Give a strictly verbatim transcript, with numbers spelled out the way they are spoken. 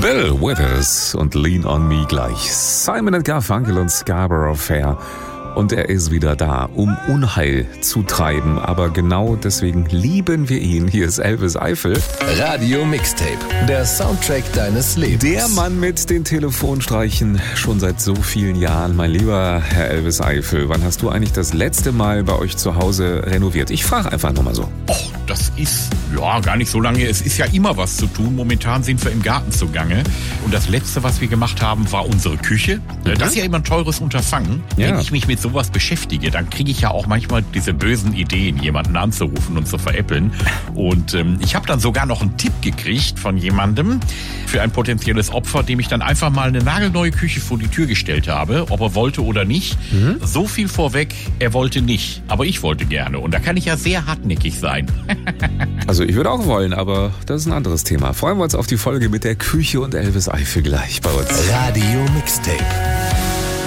Bill Withers und Lean on Me gleich. Simon and Garfunkel und Scarborough Fair. Und er ist wieder da, um Unheil zu treiben. Aber genau deswegen lieben wir ihn. Hier ist Elvis Eifel. Radio Mixtape, der Soundtrack deines Lebens. Der Mann mit den Telefonstreichen schon seit so vielen Jahren. Mein lieber Herr Elvis Eifel, wann hast du eigentlich das letzte Mal bei euch zu Hause renoviert? Ich frage einfach nur mal so. Oh, das ist ja gar nicht so lange. Es ist ja immer was zu tun. Momentan sind wir im Garten zugange. Und das Letzte, was wir gemacht haben, war unsere Küche. Mhm. Das ist ja immer ein teures Unterfangen. Ja. Wenn ich mich mit sowas beschäftige, dann kriege ich ja auch manchmal diese bösen Ideen, jemanden anzurufen und zu veräppeln. Und ähm, ich habe dann sogar noch einen Tipp gekriegt von jemandem für ein potenzielles Opfer, dem ich dann einfach mal eine nagelneue Küche vor die Tür gestellt habe, ob er wollte oder nicht. Mhm. So viel vorweg, er wollte nicht, aber ich wollte gerne. Und da kann ich ja sehr hartnäckig sein. Also ich würde auch wollen, aber das ist ein anderes Thema. Freuen wir uns auf die Folge mit der Küche und Elvis Eifel gleich bei uns. Radio Mixtape.